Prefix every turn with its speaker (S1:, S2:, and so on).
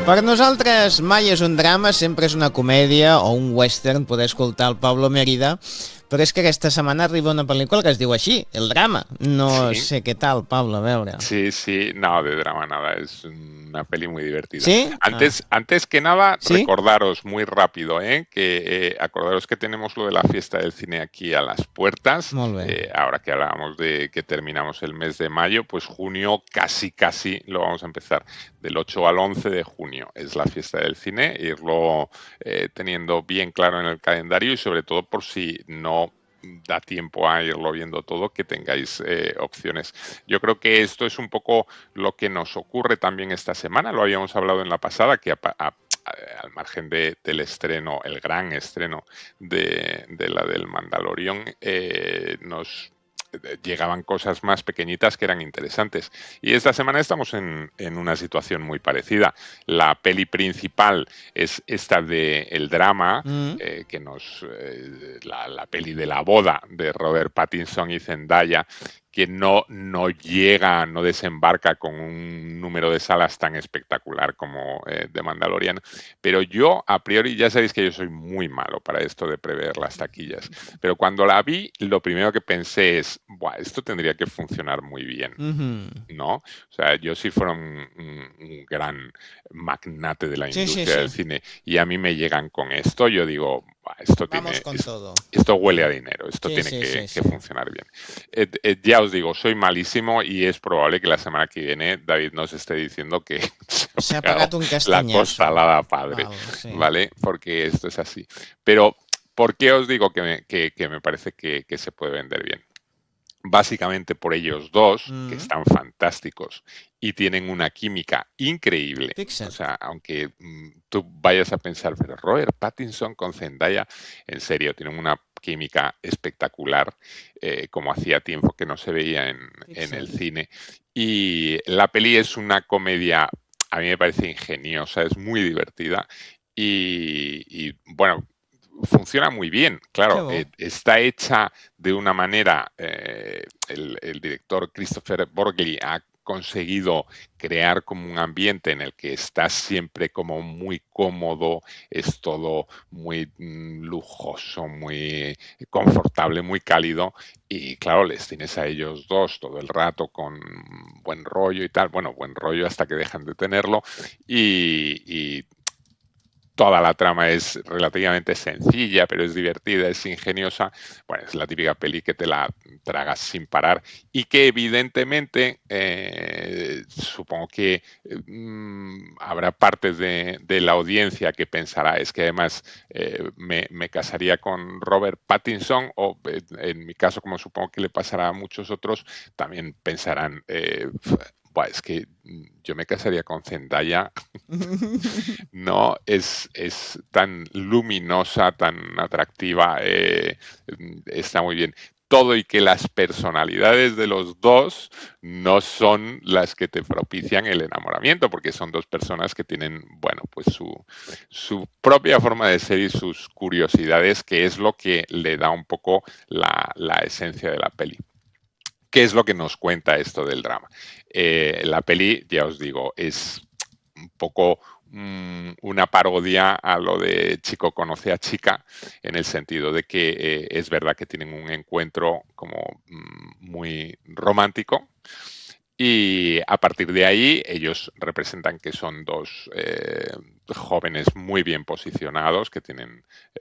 S1: Per nosaltres mai és un drama, sempre és una comèdia o un western, poder escoltar el Pablo Mérida, però és que aquesta setmana arriba una pel·lícula que es diu així, El drama. No
S2: Sí,
S1: sé què tal, Pablo, a veure.
S2: sí, sí, no, de drama nada, es una peli muy divertida.
S1: ¿Sí?
S2: Antes que nada,
S1: ¿Sí?
S2: recordaros muy rápido, que acordaros que tenemos lo de la fiesta del cine aquí a las puertas.
S1: Molt bé.
S2: Ahora que hablábamos de que terminamos el mes de mayo, pues junio casi lo vamos a empezar. Del 8 al 11 de junio es la fiesta del cine, irlo teniendo bien claro en el calendario y sobre todo por si no da tiempo a irlo viendo todo, que tengáis opciones. Yo creo que esto es un poco lo que nos ocurre también esta semana, lo habíamos hablado en la pasada, que al margen del estreno, el gran estreno de la del Mandalorian, nos llegaban cosas más pequeñitas que eran interesantes. Y esta semana estamos en una situación muy parecida. La peli principal es esta de El drama, que la peli de la boda de Robert Pattinson y Zendaya, que no llega, no desembarca con un número de salas tan espectacular como The Mandalorian. Pero yo, a priori, ya sabéis que yo soy muy malo para esto de prever las taquillas. Pero cuando la vi, lo primero que pensé es, buah, esto tendría que funcionar muy bien, ¿no? O sea, yo si fuera un gran magnate de la
S1: Sí, sí,
S2: industria
S1: sí.
S2: del cine y a mí me llegan con esto, yo digo, buah, esto
S1: Vamos con todo.
S2: esto huele a dinero, esto
S1: Sí,
S2: tiene
S1: sí,
S2: que
S1: sí.
S2: funcionar bien. Ya os digo, soy malísimo y es probable que la semana que viene David nos esté diciendo que se
S1: S'ha
S2: ha pegado
S1: pagat un
S2: la
S1: castanyazo.
S2: costalada padre,
S1: Val, sí.
S2: ¿vale? Porque esto es así. Pero, ¿por qué os digo que me parece que se puede vender bien? Básicamente por ellos dos, que están fantásticos y tienen una química increíble.
S1: Fixa't.
S2: O sea, aunque tú vayas a pensar, pero Robert Pattinson con Zendaya, en serio, tienen una química espectacular, como hacía tiempo que no se veía en el cine. Y la peli es una comedia, a mí me parece ingeniosa, es muy divertida y bueno, funciona muy bien,
S1: Que
S2: claro,
S1: bo.
S2: está hecha de una manera, el director Christopher Borgli ha conseguido crear como un ambiente en el que estás siempre como muy cómodo, es todo muy lujoso, muy confortable, muy cálido y claro, les tienes a ellos dos todo el rato con buen rollo y tal, bueno, buen rollo hasta que dejan de tenerlo y toda la trama es relativamente sencilla, pero es divertida, es ingeniosa. Bueno, es la típica peli que te la tragas sin parar y que evidentemente supongo que habrá partes de la audiencia que pensará, es que además me casaría con Robert Pattinson o en mi caso, como supongo que le pasará a muchos otros, también pensarán, buah, es que yo me casaría con Zendaya. No, es tan luminosa, tan atractiva, está muy bien. Todo y que las personalidades de los dos no son las que te propician el enamoramiento, porque son dos personas que tienen, bueno, pues su propia forma de ser y sus curiosidades, que es lo que le da un poco la esencia de la peli. ¿Qué es lo que nos cuenta esto del drama? La peli, ya os digo, es un poco una parodia a lo de chico conoce a chica, en el sentido de que es verdad que tienen un encuentro como muy romántico y a partir de ahí ellos representan que son dos jóvenes muy bien posicionados, que tienen